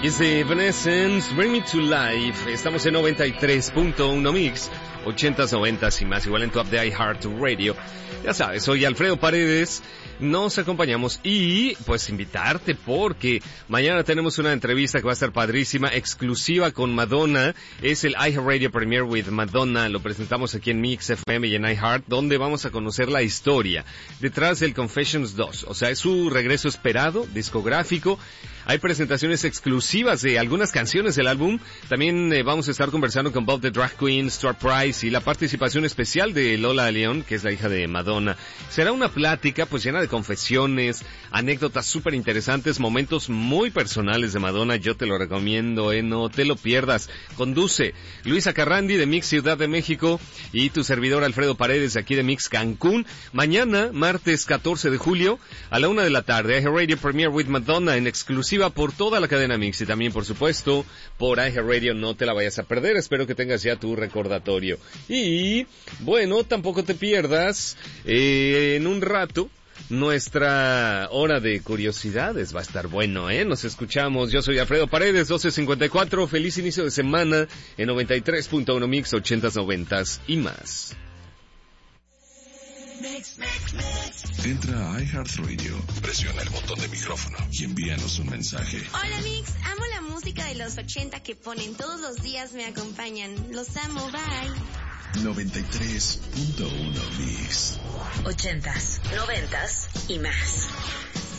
Es de Evanescence, Bring Me to Life. Estamos en 93.1 Mix, 80s, 90s y más, igual en tu app de iHeartRadio. Ya sabes, soy Alfredo Paredes, nos acompañamos y pues invitarte porque mañana tenemos una entrevista que va a estar padrísima, exclusiva con Madonna. Es el iHeartRadio Premiere with Madonna, lo presentamos aquí en Mix FM y en iHeart, donde vamos a conocer la historia detrás del Confessions 2. O sea, es su regreso esperado, discográfico. Hay presentaciones exclusivas de algunas canciones del álbum. También vamos a estar conversando con Bob the Drag Queen, Stuart Price y la participación especial de Lola León, que es la hija de Madonna. Será una plática pues llena de confesiones, anécdotas súper interesantes, momentos muy personales de Madonna. Yo te lo recomiendo, no te lo pierdas. Conduce Luisa Carrandi de Mix Ciudad de México y tu servidor Alfredo Paredes de aquí de Mix Cancún. Mañana, martes 14 de julio, a la 1 de la tarde, iHeartRadio Premiere with Madonna en exclusiva por toda la cadena Mix y también, por supuesto, por iHeartRadio. No te la vayas a perder. Espero que tengas ya tu recordatorio. Y, bueno, tampoco te pierdas en un rato nuestra hora de curiosidades. Va a estar bueno, Nos escuchamos. Yo soy Alfredo Paredes, 12:54. Feliz inicio de semana en 93.1 Mix, 80s, 90s y más. Entra a iHeartRadio, presiona el botón de micrófono y envíanos un mensaje. Hola Mix, amo la música de los 80 que ponen todos los días, me acompañan. Los amo, bye. 93.1 Mix. 80s, 90s y más.